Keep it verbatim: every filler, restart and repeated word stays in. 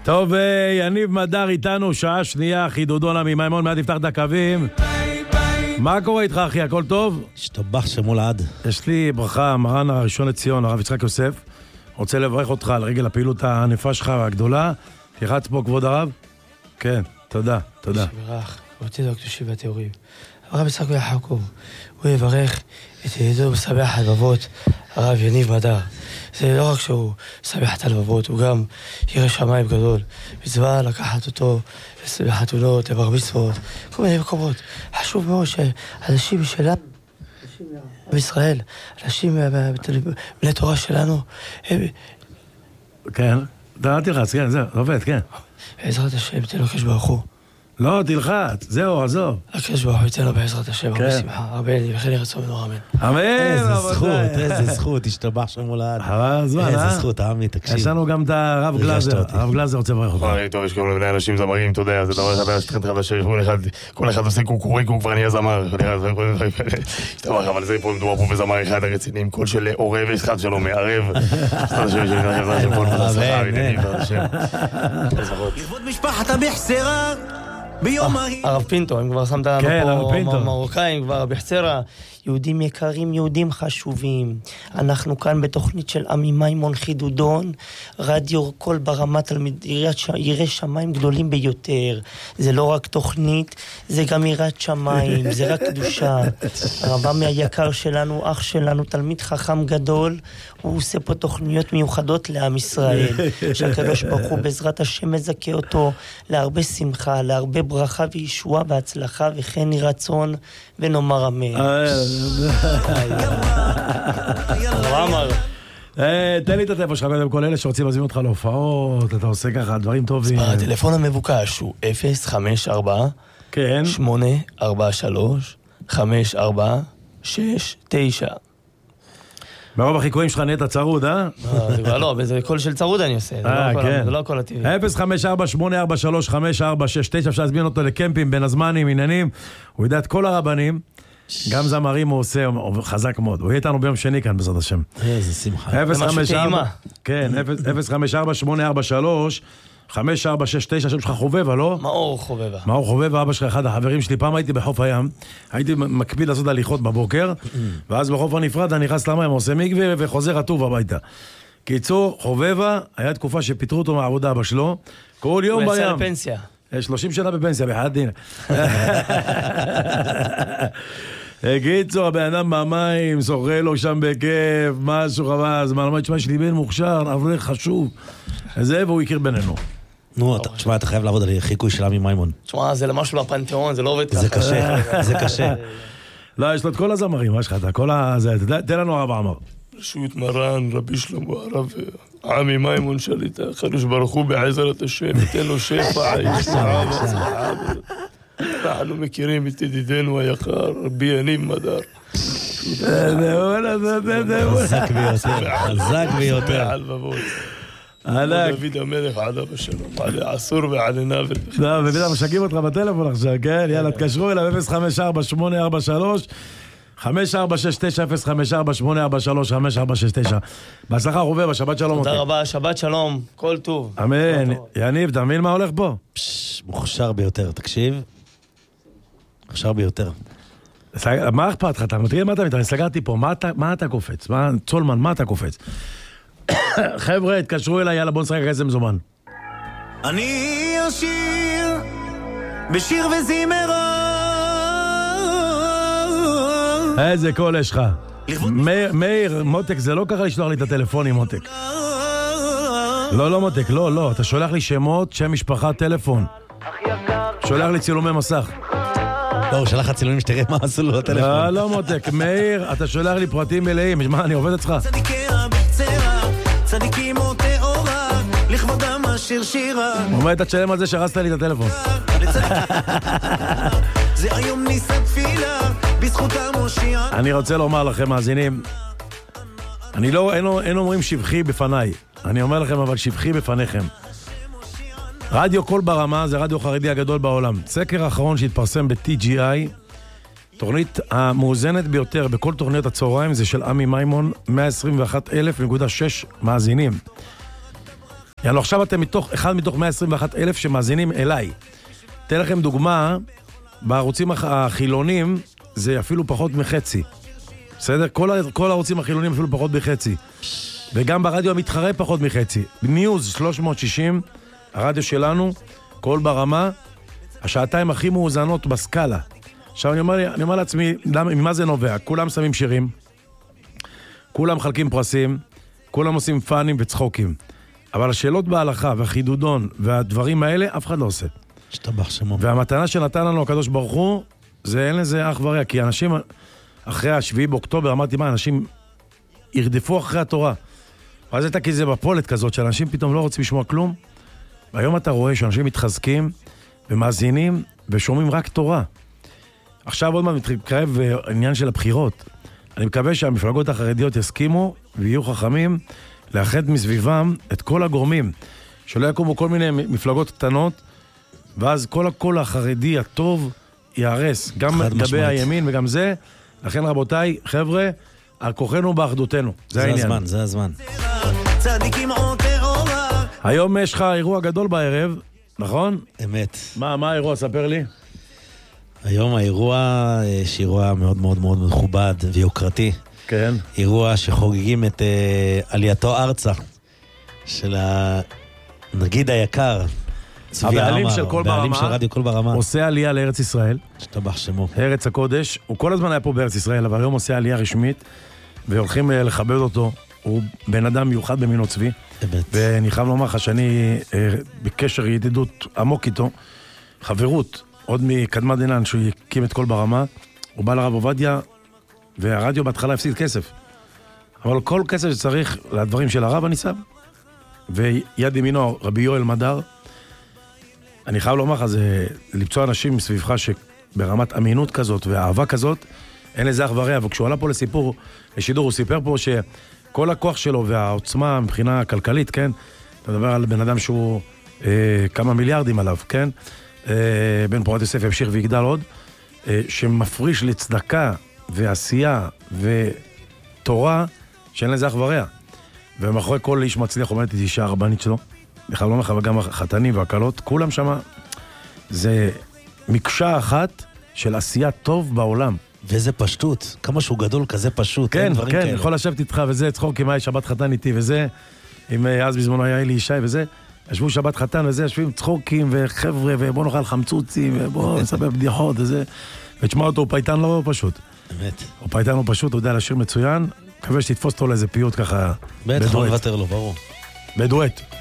טוב, יניב מדר איתנו, שעה שנייה, חידודון עמי מימון, מיד יפתח את הקווים. מה קורה איתך, אחי? הכל טוב? שתבח שמו לעד. יש לי ברכה, מרן הראשון לציון, הרב יצחק יוסף. רוצה לברך אותך על רגל הפעילות הענפה שלך הגדולה. תלחץ פה, כבוד הרב. כן, תודה, תודה. שברך, אותי דוקטור שיבת יורים. הרב יצחק יחקוב, הוא יברך את ידידו בסבח הלבבות, הרב יניב מדר. זה לא רק שהוא סבח את הלבבות, הוא גם ירא שמיים גדול. מצווה לקחת אותו לחתונות, לבר מצוות, כל מיני מקומות. חשוב מאוד שאנשים שלנו, אנשים בישראל, אנשים בני תורה שלנו, כן, אתה תלחץ, כן, זהו, עובד, כן. בעזרת השם, תן לו קדוש ברוך הוא. לא, תלחץ, זהו, עזוב. הקדוש ברוך הוא ייתן לו בעזרת השם, הרבה שמחה, הרבה וכן ירצו ממנו, אמן. אמן, איזה זכות, איזה זכות, השתבח שמו לעד. איזה זכות, עמי, תקשיב. יש לנו גם את הרב גלאזר, הרב גלאזר רוצה לברך אותך. טוב, יש כל מיני אנשים זמרים, אתה יודע, זה דבר אחד, שתכן לך בשיר, כל אחד עושה קוקוריקו, כבר נהיה זמר. אבל זה פה מדובר פה בזמר אחד הרצינים, קול של עורב, אחד שלו מערב. לכבוד משפחת הבחסרה הרב פינטו, אם כבר שמת לנו פה מרוקאים, כבר בחצרה. יהודים יקרים, יהודים חשובים. אנחנו כאן בתוכנית של עמי מימון חידודון, רדיו קול ברמה תלמיד, ירא שמיים גדולים ביותר. זה לא רק תוכנית, זה גם יראת שמיים, זה רק קדושה. הרב היקר שלנו, אח שלנו, תלמיד חכם גדול, הוא עושה פה תוכניות מיוחדות לעם ישראל. שהקדוש ברוך הוא בעזרת השם מזכה אותו להרבה שמחה, להרבה ברכה וישועה והצלחה, וכן יהי רצון ונאמר אמן. רמר. תן לי את הטלפון שלך, קודם כל אלה שרוצים להזמין אותך להופעות, אתה עושה ככה דברים טובים. הטלפון המבוקש הוא אפס חמש ארבע שמונה ארבע שלוש חמש ארבע שש תשע. ברוב החיקויים שלך נהיית צרוד, אה? לא, זה קול של צרוד אני עושה, זה לא קול הטבעי. אפס חמש ארבע שמונה ארבע שלוש חמש ארבע שש תשע, אפשר להזמין אותו לקמפים בין הזמנים, עניינים. הוא יודע את כל הרבנים, גם זמרים הוא עושה, חזק מאוד. הוא יהיה איתנו ביום שני כאן, בעזרת השם. איזה שמחה. כן, אפס חמש ארבע שמונה ארבע שלוש חמש ארבע שש תשע, השם שלך חובבה, לא? מאור חובבה. מאור חובבה, אבא שלך, אחד החברים שלי, פעם הייתי בחוף הים, הייתי מקפיד לעשות הליכות בבוקר, ואז בחוף הנפרד אני נכנס למים, עושה מגווה וחוזר רטוב הביתה. קיצור, חובבה, היה תקופה שפיטרו אותו מהעבודה אבא שלו, כל יום בים. הוא יצא לפנסיה. שלושים שנה בפנסיה, בחד דין. קיצור, הבן אדם במים, שוחה לו שם בכיף, משהו חבל, אז מה, תשמע, יש לי בן מוכשר, אבל חשוב. זה, והוא הכיר בינינו. נו, תשמע, אתה חייב לעבוד על חיקוי של עמי מימון. תשמע, זה למשהו בפנתיאון, זה לא עובד ככה. זה קשה, זה קשה. לא, יש לו את כל הזמרים, מה שלך, כל ה... תן לנו הרב עמר. רשות מרן, רבי שלמה, הרב עמי מימון שליטה, הקדוש ברוך הוא בעזרת השם, ייתן לו שפע, ישועה והצלחה. אנחנו מכירים את ידידנו היקר, רבי יניב מדר. חזק ביותר, חזק ביותר. ענק. דוד המלך עליו השלום, עלי עשור ועלי נבל. לא, ובטח משקים אותך בטלפון עכשיו, כן? יאללה, תקשרו אליו אפס חמש ארבע שמונה ארבע שלוש חמש ארבע שש תשע אפס חמש ארבע שמונה ארבע שלוש חמש ארבע שש תשע. בהצלחה חובבה, שבת שלום. תודה רבה, שבת שלום, כל טוב. אמן. יניב, אתה מבין מה הולך פה? מוכשר ביותר, תקשיב. מוכשר ביותר. מה אכפת לך? אתה מתחיל מה אתה מתחיל? אני סגרתי פה, מה אתה קופץ? צולמן, מה אתה קופץ? חבר'ה, התקשרו אליי, יאללה, בוא נשחק איזה מזומן. אני אשיר בשיר וזימרה. איזה קול יש לך. מאיר, מותק, זה לא ככה לשלוח לי את הטלפונים, מותק. לא, לא מותק, לא, לא. אתה שולח לי שמות, שם משפחה, טלפון. שולח לי צילומי מסך. לא, הוא שלח הצילומים שתראה מה עשו לו לטלפון. לא, לא מותק, מאיר, אתה שולח לי פרטים מלאים. מה, אני עובד אצלך? צדיקים או תאורה, לכבודם אשר שירה. אומר, אתה תשלם על זה שהרסת לי את הטלפון. זה היום ניסה תפילה, בזכותם הושיע. אני רוצה לומר לכם, מאזינים, אני לא, אין, אין אומרים שבחי בפניי. אני אומר לכם, אבל שבחי בפניכם. רדיו קול ברמה זה רדיו חרדי הגדול בעולם. סקר האחרון שהתפרסם ב-טי ג'י איי, תוכנית המאוזנת ביותר בכל תוכניות הצהריים זה של עמי מימון, מאה עשרים ואחת אלף נקודה שש מאזינים. יאללה, עכשיו אתם מתוך, אחד מתוך מאה עשרים ואחת אלף שמאזינים אליי. אתן לכם דוגמה, בערוצים החילונים זה אפילו פחות מחצי. בסדר? כל, כל הערוצים החילונים אפילו פחות מחצי. וגם ברדיו המתחרה פחות מחצי. ניוז שלוש מאות שישים, הרדיו שלנו, כל ברמה, השעתיים הכי מאוזנות בסקאלה. עכשיו אני אומר, אני אומר לעצמי, ממה זה נובע? כולם שמים שירים, כולם חלקים פרסים, כולם עושים פאנים וצחוקים. אבל השאלות בהלכה והחידודון והדברים האלה, אף אחד לא עושה. השתבח שמו. והמתנה שנתן לנו הקדוש ברוך הוא, זה אין לזה אח ורע, כי אנשים, אחרי השביעי באוקטובר, אמרתי מה, אנשים ירדפו אחרי התורה. ואז הייתה כזה בפולת כזאת, שאנשים פתאום לא רוצים לשמוע כלום, והיום אתה רואה שאנשים מתחזקים ומאזינים ושומעים רק תורה. עכשיו עוד מעט מתקרב עניין של הבחירות. אני מקווה שהמפלגות החרדיות יסכימו ויהיו חכמים לאחד מסביבם את כל הגורמים, שלא יקומו כל מיני מפלגות קטנות, ואז כל הקול החרדי הטוב יערס, גם לגבי הימין וגם זה. לכן רבותיי, חבר'ה, על כוחנו באחדותנו. זה, זה העניין. הזמן, זה הזמן. היום יש לך אירוע גדול בערב, נכון? אמת. מה, מה האירוע? ספר לי. היום האירוע, יש אירוע מאוד מאוד מאוד מכובד ויוקרתי. כן. אירוע שחוגגים את uh, עלייתו ארצה של הנגיד היקר. הבעלים של כל ברמה. הבעלים של רדיו כל ברמה. עושה עלייה לארץ ישראל. שתבח שמו. ארץ הקודש. הוא כל הזמן היה פה בארץ ישראל, אבל היום עושה עלייה רשמית, והולכים uh, לכבד אותו. הוא בן אדם מיוחד במינו צבי. באמת. ואני חייב לומר לך שאני uh, בקשר ידידות עמוק איתו, חברות. עוד מקדמת דנן שהוא הקים את כל ברמה, הוא בא לרב עובדיה, והרדיו בהתחלה הפסיד כסף. אבל כל כסף שצריך לדברים של הרב אני שם. ויד ימינו, רבי יואל מדר, אני חייב לומר לך, זה למצוא אנשים מסביבך שברמת אמינות כזאת ואהבה כזאת, אין לזה אח ורע. וכשהוא עלה פה לסיפור, לשידור, הוא סיפר פה שכל הכוח שלו והעוצמה מבחינה כלכלית, כן? אתה מדבר על בן אדם שהוא אה, כמה מיליארדים עליו, כן? בן פורת יוסף ימשיך ויגדל עוד, שמפריש לצדקה ועשייה ותורה שאין לזה אח ורע. ומאחורי כל איש מצליח עומדת את אישה הרבנית שלו, בכלל לא מחווה גם החתנים והקלות, כולם שם, זה מקשה אחת של עשייה טוב בעולם. וזה פשטות, כמה שהוא גדול כזה פשוט. כן, כן, יכול לשבת איתך וזה, צחוק עם שבת חתן איתי וזה, עם אז בזמנו היה לי ישי וזה, ישבו שבת חתן וזה, ישבים צחוקים וחבר'ה, ובוא נאכל חמצוצים, ובוא נספר בדיחות וזה. ותשמע אותו, הוא פייטן לא פשוט. באמת. הוא פייטן לא פשוט, הוא יודע לשיר מצוין. מקווה שתתפוס אותו לאיזה פיוט ככה. בטח, לא נוותר לו, ברור. בדואט.